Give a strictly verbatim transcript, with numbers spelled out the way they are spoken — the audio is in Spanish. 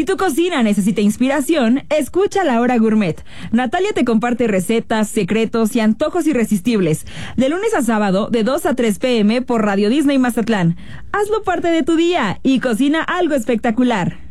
Si tu cocina necesita inspiración, escucha La Hora Gourmet. Natalia te comparte recetas, secretos y antojos irresistibles. De lunes a sábado, de dos a tres pm por Radio Disney Mazatlán. Hazlo parte de tu día y cocina algo espectacular.